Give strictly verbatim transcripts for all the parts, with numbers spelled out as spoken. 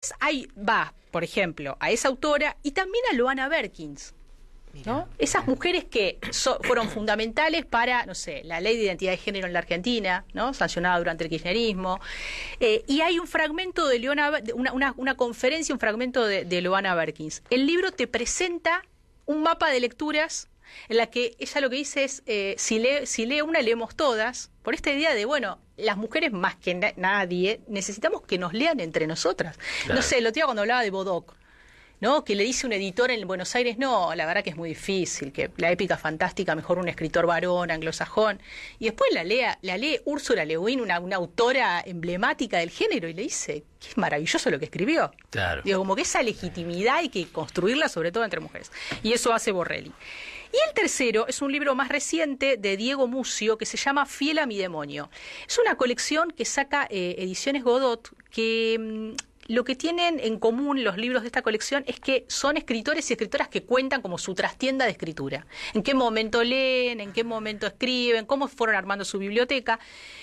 Hay, va, por ejemplo, a esa autora y también a Loana Berkins, ¿no? Esas mujeres que so, fueron fundamentales para, no sé, la ley de identidad de género en la Argentina, ¿no? Sancionada durante el kirchnerismo. Eh, y hay un fragmento de Loana, una, una, una conferencia, un fragmento de, de Loana Berkins. El libro te presenta un mapa de lecturas en la que ella lo que dice es, eh, si, lee, si lee una, leemos todas, por esta idea de, bueno, las mujeres más que na nadie necesitamos que nos lean entre nosotras. Claro. No sé, lo tío cuando hablaba de Bodoc, ¿no? Que le dice un editor en Buenos Aires, no, la verdad que es muy difícil, que la épica fantástica mejor un escritor varón, anglosajón, y después la, lea, la lee Úrsula Le Guin, una, una autora emblemática del género, y le dice, que es maravilloso lo que escribió. Claro. Digo, como que esa legitimidad hay que construirla, sobre todo entre mujeres. Y eso hace Borrelli. Y el tercero es un libro más reciente de Diego Mucio que se llama Fiel a mi demonio. Es una colección que saca eh, Ediciones Godot, que mmm, lo que tienen en común los libros de esta colección es que son escritores y escritoras que cuentan como su trastienda de escritura. En qué momento leen, en qué momento escriben, cómo fueron armando su biblioteca.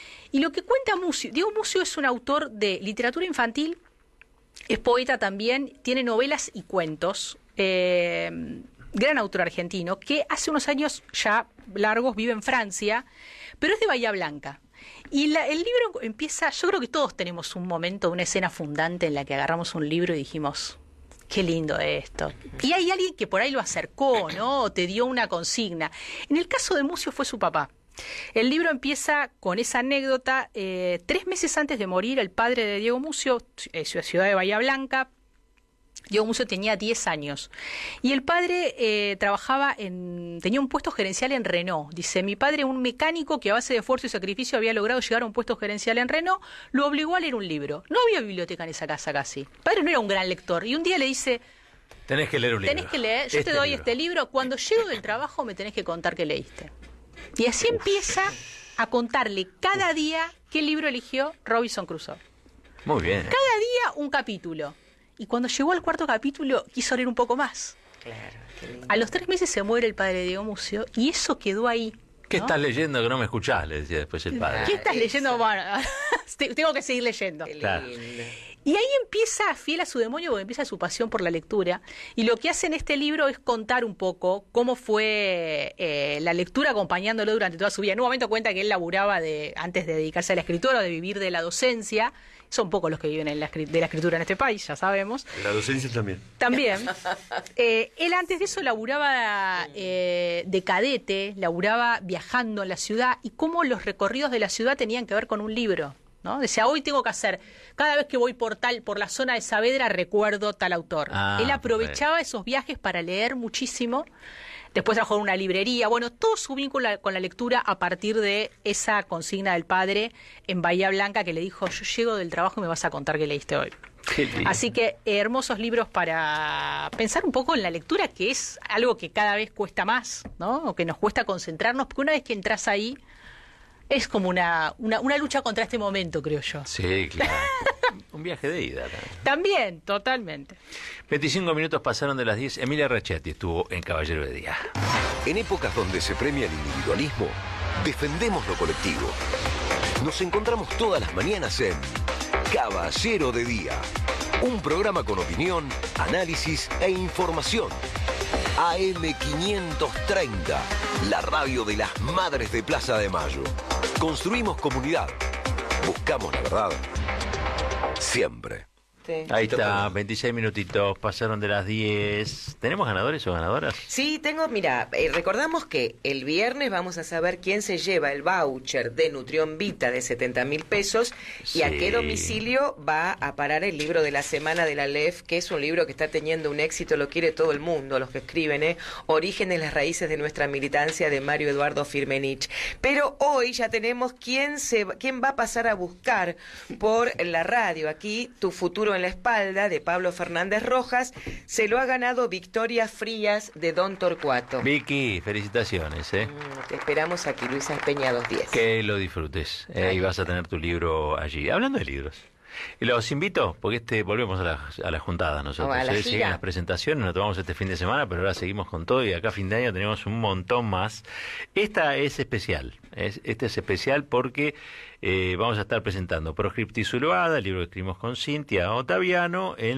Y lo que cuenta Mucio, Diego Mucio es un autor de literatura infantil, es poeta también, tiene novelas y cuentos, eh, gran autor argentino, que hace unos años ya largos vive en Francia, pero es de Bahía Blanca. Y la, el libro empieza, yo creo que todos tenemos un momento, una escena fundante en la que agarramos un libro y dijimos, qué lindo esto. Y hay alguien que por ahí lo acercó, ¿no? O te dio una consigna. En el caso de Mucio fue su papá. El libro empieza con esa anécdota. Eh, tres meses antes de morir, el padre de Diego Mucio, eh, ciudad de Bahía Blanca, Diego Mucio tenía diez años y el padre eh, trabajaba en, tenía un puesto gerencial en Renault. Dice, mi padre, un mecánico que a base de esfuerzo y sacrificio había logrado llegar a un puesto gerencial en Renault, lo obligó a leer un libro. No había biblioteca en esa casa casi. El padre no era un gran lector y un día le dice, tenés que leer un libro. Tenés que leer, yo este te doy libro. este libro, cuando llego del trabajo me tenés que contar qué leíste. Y así Uf. empieza a contarle cada día qué libro eligió Robinson Crusoe. Muy bien. Cada día un capítulo. Y cuando llegó al cuarto capítulo, quiso leer un poco más. Claro, qué lindo. A los tres meses se muere el padre de Diego Mucio y eso quedó ahí. ¿Qué ¿no? estás leyendo que no me escuchás? Le decía después el padre. ¿Qué estás leyendo? Bueno, tengo que seguir leyendo. Qué Claro. lindo. Y ahí empieza, fiel a su demonio, porque empieza su pasión por la lectura. Y lo que hace en este libro es contar un poco cómo fue eh, la lectura acompañándolo durante toda su vida. En un momento cuenta que él laburaba de, antes de dedicarse a la escritura o de vivir de la docencia. Son pocos los que viven en la, de la escritura en este país, ya sabemos. La docencia también. También. Eh, él antes de eso laburaba eh, de cadete, laburaba viajando en la ciudad y cómo los recorridos de la ciudad tenían que ver con un libro, ¿no? Decía, hoy tengo que hacer, cada vez que voy por tal, por la zona de Saavedra recuerdo tal autor. Ah, él aprovechaba perfecto. esos viajes para leer muchísimo. Después trabajó en una librería, bueno, todo su vínculo con la lectura a partir de esa consigna del padre en Bahía Blanca que le dijo, yo llego del trabajo y me vas a contar qué leíste hoy. Así que eh, hermosos libros para pensar un poco en la lectura, que es algo que cada vez cuesta más, ¿no? O que nos cuesta concentrarnos, porque una vez que entras ahí, es como una, una, una lucha contra este momento, creo yo. Sí, claro. Un viaje de ida. También. También, totalmente. veinticinco minutos pasaron de las diez. Emilia Rechetti estuvo en Caballero de Día. En épocas donde se premia el individualismo, defendemos lo colectivo. Nos encontramos todas las mañanas en Caballero de Día. Un programa con opinión, análisis e información. A M quinientos treinta, la radio de las Madres de Plaza de Mayo. Construimos comunidad. Buscamos la verdad. Siempre. Sí. Ahí está, veintiséis minutitos, pasaron de las diez. ¿Tenemos ganadores o ganadoras? Sí, tengo, mira, eh, recordamos que el viernes vamos a saber quién se lleva el voucher de Nutrión Vita de setenta mil pesos Sí. y a qué domicilio va a parar el libro de la semana de la L E F, que es un libro que está teniendo un éxito, lo quiere todo el mundo, los que escriben, ¿eh? Orígenes, las raíces de nuestra militancia, de Mario Eduardo Firmenich. Pero hoy ya tenemos quién, se, quién va a pasar a buscar por la radio. Aquí, Tu futuro en la espalda, de Pablo Fernández Rojas, se lo ha ganado Victoria Frías de Don Torcuato. Vicky, felicitaciones, ¿eh? Mm, te esperamos aquí, Luisa Peña dos diez. Que lo disfrutes, eh, y vas a tener tu libro allí. Hablando de libros, Y los invito, porque este volvemos a la, a la juntada nosotros. Oh, a la ¿eh? gira. Siguen las presentaciones, nos tomamos este fin de semana, pero ahora seguimos con todo y acá a fin de año tenemos un montón más. Esta es especial, es, este es especial porque eh, vamos a estar presentando Proscripti Zuloada, el libro que escribimos con Cintia Ottaviano, en